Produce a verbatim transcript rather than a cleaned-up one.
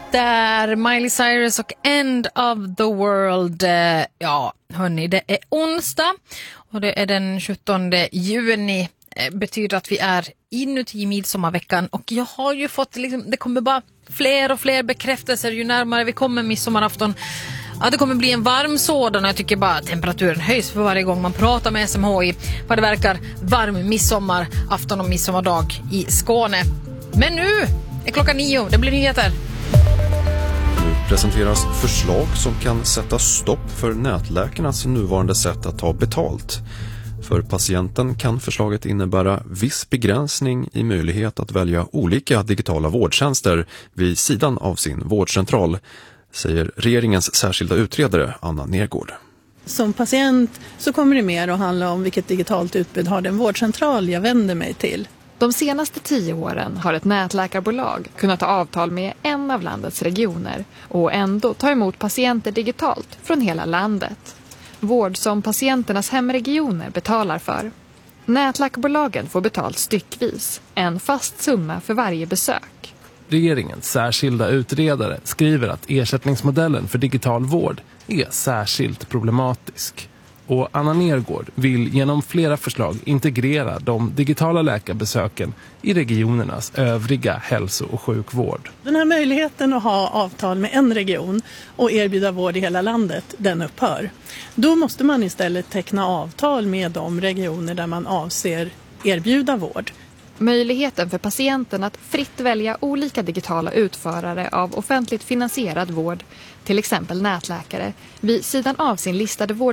där, Miley Cyrus och End of the World. Ja, hörni, det är onsdag och det är den sjuttonde juni. Det betyder att vi är inuti midsommarveckan och jag har ju fått, liksom, det kommer bara fler och fler bekräftelser ju närmare vi kommer midsommarafton. Ja, det kommer bli en varm sådan och jag tycker bara att temperaturen höjs för varje gång man pratar med S M H I. Vad det verkar varm midsommarafton och midsommardag i Skåne. Men nu är klockan nio, det blir nyheter. Presenteras förslag som kan sätta stopp för nätläkarnas nuvarande sätt att ta betalt. För patienten kan förslaget innebära viss begränsning i möjlighet att välja olika digitala vårdtjänster vid sidan av sin vårdcentral, säger regeringens särskilda utredare Anna Nergård. Som patient så kommer det mer att handla om vilket digitalt utbud har den vårdcentral jag vänder mig till. De senaste tio åren har ett nätläkarbolag kunnat ta avtal med en av landets regioner och ändå ta emot patienter digitalt från hela landet. Vård som patienternas hemregioner betalar för. Nätläkarbolagen får betalt styckvis, en fast summa för varje besök. Regeringens särskilda utredare skriver att ersättningsmodellen för digital vård är särskilt problematisk. Och Anna Nergård vill genom flera förslag integrera de digitala läkarbesöken i regionernas övriga hälso- och sjukvård. Den här möjligheten att ha avtal med en region och erbjuda vård i hela landet, den upphör. Då måste man istället teckna avtal med de regioner där man avser erbjuda vård. Möjligheten för patienten att fritt välja olika digitala utförare av offentligt finansierad vård, till exempel nätläkare, vid sidan av sin listade vård